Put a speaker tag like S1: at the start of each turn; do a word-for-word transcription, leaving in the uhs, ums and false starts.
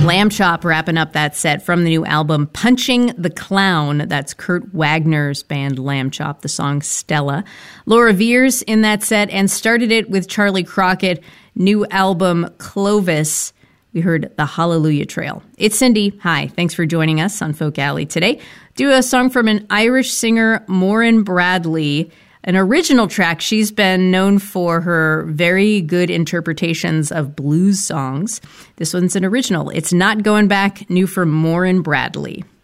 S1: Lamb Chop wrapping up that set from the new album Punching the Clown. That's Kurt Wagner's band Lamb Chop, the song Stella. Laura Veers in that set, and started it with Charlie Crockett, new album Clovis. We heard The Hallelujah Trail. It's Cindy. Hi, thanks for joining us on Folk Alley today. Do a song from an Irish singer, Maureen Bradley, an original track. She's been known for her very good interpretations of blues songs. This one's an original. It's Not Going Back, new from Maureen Bradley.